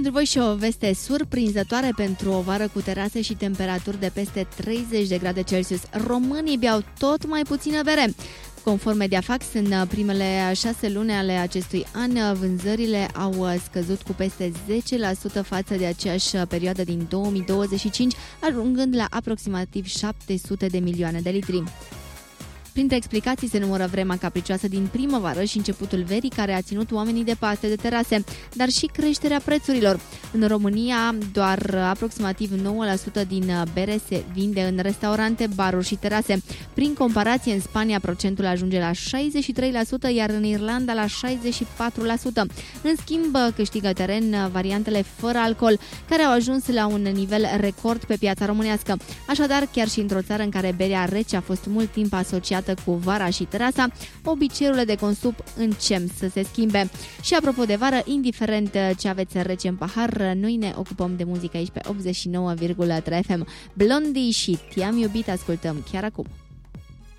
pentru voi și o veste surprinzătoare pentru o vară cu terase și temperaturi de peste 30 de grade Celsius. Românii beau tot mai puțină bere. Conform Mediafax, în primele 6 luni ale acestui an, vânzările au scăzut cu peste 10% față de aceeași perioadă din 2025, ajungând la aproximativ 700 de milioane de litri. Printre explicații se numără vremea capricioasă din primăvară și începutul verii, care a ținut oamenii departe de terase, dar și creșterea prețurilor. În România, doar aproximativ 9% din bere se vinde în restaurante, baruri și terase. Prin comparație, în Spania procentul ajunge la 63%, iar în Irlanda la 64%. În schimb, câștigă teren variantele fără alcool, care au ajuns la un nivel record pe piața românească. Așadar, chiar și într-o țară în care berea rece a fost mult timp asociată cu vara și terasa, obiceiurile de consum încep să se schimbe. Și apropo de vară, indiferent ce aveți rece în pahar, noi ne ocupăm de muzică aici pe 89,3 FM. Blondie și Te-am iubit ascultăm chiar acum.